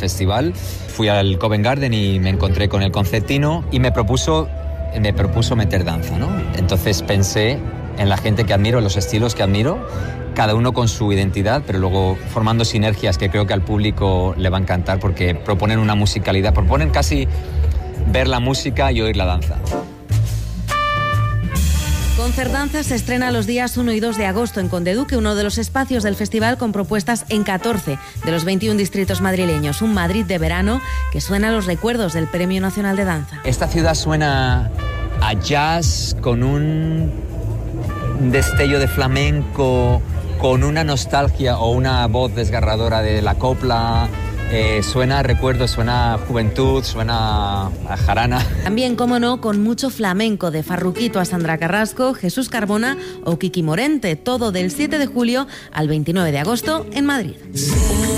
festival. Fui al Covent Garden y me encontré con el concertino y me propuso meter danza, ¿no? Entonces pensé en la gente que admiro, en los estilos que admiro, cada uno con su identidad, pero luego formando sinergias que creo que al público le va a encantar porque proponen una musicalidad, proponen casi ver la música y oír la danza. Concertdanza se estrena los días 1 y 2 de agosto en Conde Duque, uno de los espacios del festival con propuestas en 14 de los 21 distritos madrileños. Un Madrid de verano que suena a los recuerdos del Premio Nacional de Danza. Esta ciudad suena a jazz con un destello de flamenco, con una nostalgia o una voz desgarradora de la copla. Suena a recuerdos, suena a juventud, suena a jarana. También, como no, con mucho flamenco, de Farruquito a Sandra Carrasco, Jesús Carbona o Kiki Morente. Todo del 7 de julio al 29 de agosto en Madrid.